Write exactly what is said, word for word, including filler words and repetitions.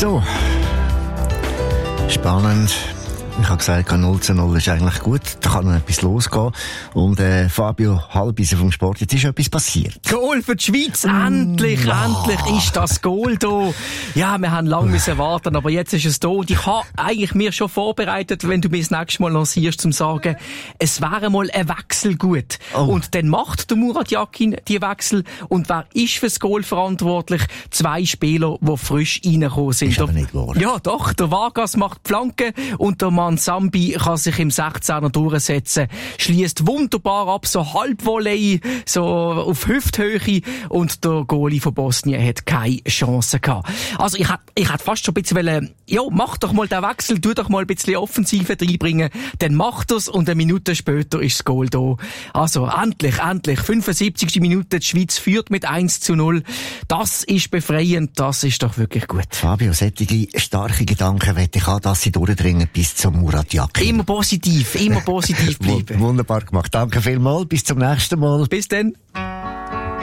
So. Spannend. Ich habe gesagt, null zu null ist eigentlich gut. Da kann noch etwas losgehen. Und äh, Fabio Halbisen vom Sport, jetzt ist etwas passiert. Goal für die Schweiz. Endlich, oh. endlich ist das Goal da. Ja, wir haben lange müssen warten, aber jetzt ist es da. Und ich habe eigentlich mir schon vorbereitet, wenn du mir das nächste Mal lancierst, zum sagen, es wäre mal ein Wechsel gut. Oh. Und dann macht der Murat Yakin die Wechsel. Und wer ist fürs Goal verantwortlich? Zwei Spieler, die frisch reingekommen sind. Ist aber nicht wahr. Ja, doch. Der Vargas macht die Flanke und der Mansambi kann sich im sechzehner durchsetzen, schließt wunderbar ab, so Halbvolley, so auf Hüfthöhe, und der Goalie von Bosnien hat keine Chance gehabt. Also ich hätte ich hätte fast schon ein bisschen wollen, ja, mach doch mal den Wechsel, tu doch mal ein bisschen Offensive reinbringen, dann macht er's und eine Minute später ist das Goal da. Also endlich, endlich, fünfundsiebzigste Minute, die Schweiz führt mit eins zu null. Das ist befreiend, das ist doch wirklich gut. Fabio, solche starke Gedanken wette ich auch, dass sie durchdringen bis zum Murat Yakin. Immer positiv, immer positiv bleiben. Wunderbar gemacht. Danke vielmals. Bis zum nächsten Mal. Bis dann.